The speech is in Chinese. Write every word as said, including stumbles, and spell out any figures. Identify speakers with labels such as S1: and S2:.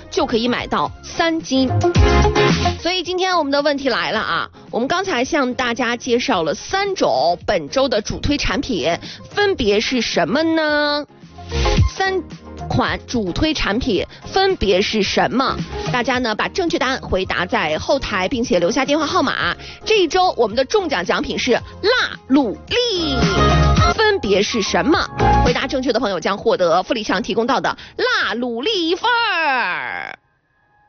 S1: 就可以买到三斤。所以今天我们的问题来了啊，我们刚才向大家介绍了三种本周的主推产品，分别是什么呢？三款主推产品分别是什么？大家呢把正确答案回答在后台，并且留下电话号码。这一周我们的中奖奖品是辣卤粒，分别是什么？回答正确的朋友将获得富力强提供到的辣卤粒一份儿。